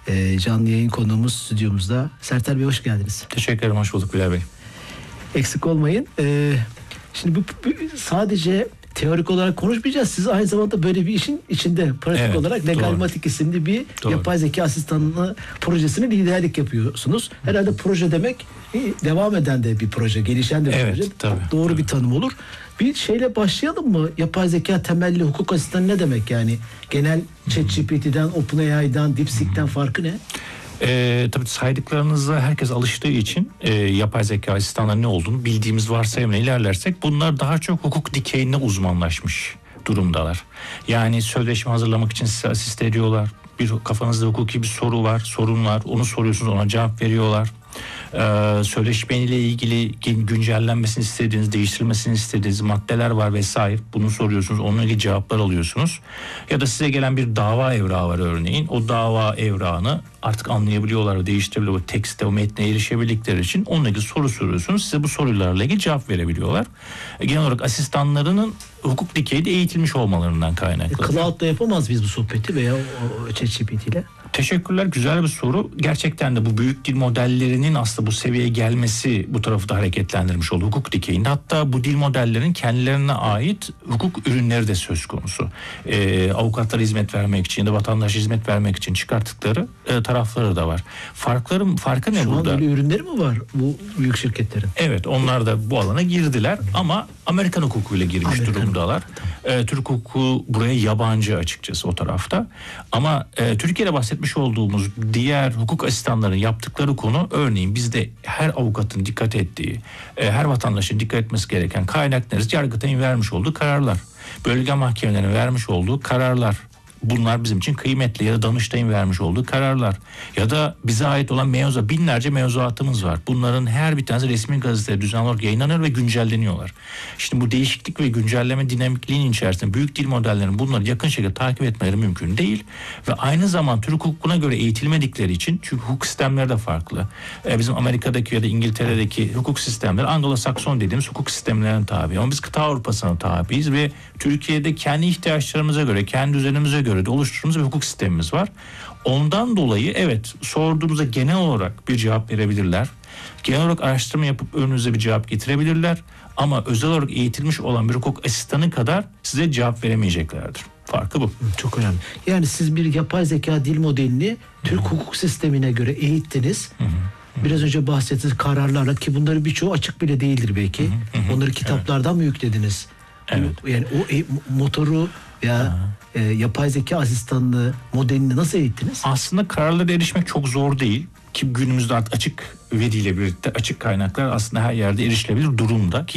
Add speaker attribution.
Speaker 1: Canlı yayın konuğumuz stüdyomuzda. Sertel Bey hoş geldiniz.
Speaker 2: Teşekkür ederim, hoş bulduk Bilal Bey.
Speaker 1: Eksik olmayın. Şimdi bu sadece teorik olarak konuşmayacağız. Siz aynı zamanda böyle bir işin içinde pratik olarak Legalmatik isimli bir yapay zeka asistanlığı projesine liderlik yapıyorsunuz. Herhalde proje demek devam eden de bir proje, gelişen de bir proje. Doğru bir tanım olur. Bir şeyle başlayalım mı? Yapay zeka temelli hukuk asistanı ne demek yani? Genel ChatGPT'den, OpenAI'dan, DeepSeek'ten farkı ne?
Speaker 2: Tabii saydıklarınızda herkes alıştığı için yapay zeka asistanları ne olduğunu bildiğimiz varsayımla ilerlersek bunlar daha çok hukuk dikeyine uzmanlaşmış durumdalar. Yani sözleşme hazırlamak için size asist ediyorlar. Kafanızda hukuki bir sorun var. Onu soruyorsunuz, ona cevap veriyorlar. Sözleşmeyle ilgili güncellenmesini istediğiniz, değiştirilmesini istediğiniz maddeler var vesaire. Bunu soruyorsunuz, onunla ilgili cevaplar alıyorsunuz. Ya da size gelen bir dava evrağı var örneğin. O dava evrağını artık anlayabiliyorlar ve değiştirebiliyorlar. O tekste, o metne erişebildikleri için onunla ilgili soru soruyorsunuz. Size bu sorularla ilgili cevap verebiliyorlar. Genel olarak asistanlarının hukuk dikeyde eğitilmiş olmalarından kaynaklı.
Speaker 1: Cloud'da yapamaz biz bu sohbeti veya o ChatGPT ile?
Speaker 2: Teşekkürler. Güzel bir soru. Gerçekten de bu büyük dil modellerinin aslında bu seviyeye gelmesi bu tarafı da hareketlendirmiş oldu hukuk dikeyinde. Hatta bu dil modellerinin kendilerine ait hukuk ürünleri de söz konusu. Avukatlara hizmet vermek için ya da vatandaşa hizmet vermek için çıkarttıkları tarafları da var. Farkı ne burada?
Speaker 1: Şu an öyle ürünleri mi var bu büyük şirketlerin?
Speaker 2: Evet, onlar da bu alana girdiler ama Amerikan hukukuyla girmiş durumdalar. Türk hukuku buraya yabancı açıkçası o tarafta. Ama Türkiye'de bahsetmiş olduğumuz diğer hukuk asistanlarının yaptıkları konu örneğin bizde her avukatın dikkat ettiği, her vatandaşın dikkat etmesi gereken kaynaklarız. Yargıtay'ın vermiş olduğu kararlar, bölge mahkemelerinin vermiş olduğu kararlar. Bunlar bizim için kıymetli, ya da Danıştay'ın vermiş olduğu kararlar ya da bize ait olan binlerce mevzuatımız var. Bunların her bir tanesi resmi gazetede düzenli olarak yayınlanıyor ve güncelleniyorlar. Şimdi bu değişiklik ve güncelleme dinamikliğinin içerisinde büyük dil modellerinin bunları yakın şekilde takip etmeleri mümkün değil ve aynı zaman Türk hukukuna göre eğitilmedikleri için, çünkü hukuk sistemleri de farklı. Bizim Amerika'daki ya da İngiltere'deki hukuk sistemleri Anglo-Sakson dediğimiz hukuk sistemlerine tabi ama biz kıta Avrupa'sına tabiiz ve Türkiye'de kendi ihtiyaçlarımıza göre, kendi düzenimize göre de oluşturduğumuz bir hukuk sistemimiz var. Ondan dolayı evet, sorduğumuzda genel olarak bir cevap verebilirler. Genel olarak araştırma yapıp önünüze bir cevap getirebilirler. Ama özel olarak eğitilmiş olan bir hukuk asistanı kadar size cevap veremeyeceklerdir. Farkı bu.
Speaker 1: Çok önemli. Yani siz bir yapay zeka dil modelini Türk hukuk sistemine göre eğittiniz. Biraz önce bahsettiğiniz kararlarla, ki bunların birçoğu açık bile değildir belki. Onları kitaplardan mı yüklediniz?
Speaker 2: Evet.
Speaker 1: Yani o motoru ya yapay zeka asistanlığı modelini nasıl eğittiniz?
Speaker 2: Aslında kararlara erişmek çok zor değil. Ki günümüzde artık açık veriyle birlikte açık kaynaklar aslında her yerde erişilebilir durumda. Ki